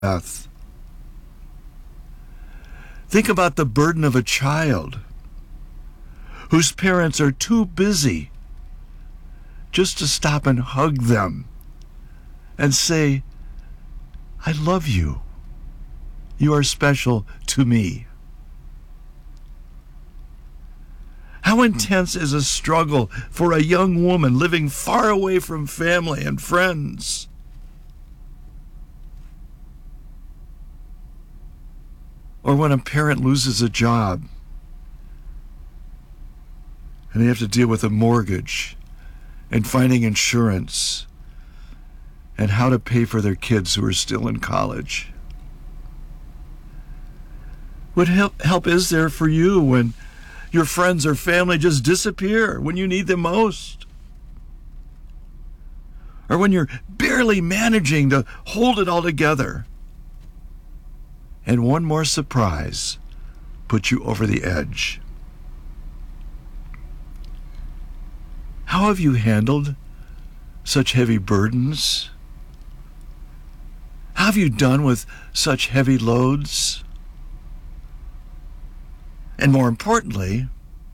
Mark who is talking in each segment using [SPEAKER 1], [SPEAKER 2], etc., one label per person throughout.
[SPEAKER 1] death. Think about the burden of a child whose parents are too busy just to stop and hug them and say, I love you. You are special to me. How intense is a struggle for a young woman living far away from family and friends? Or when a parent loses a job and they have to deal with a mortgage and finding insurance and how to pay for their kids who are still in college. What help is there for you when your friends or family just disappear when you need them most? Or when you're barely managing to hold it all together and one more surprise puts you over the edge? How have you handled such heavy burdens? How have you done with such heavy loads? And more importantly,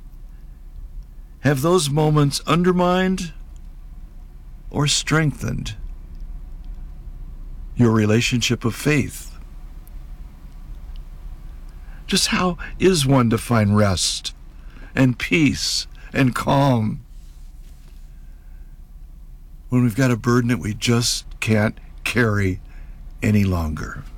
[SPEAKER 1] have those moments undermined or strengthened your relationship of faith? Just how is one to find rest and peace and calm when we've got a burden that we just can't carry any longer?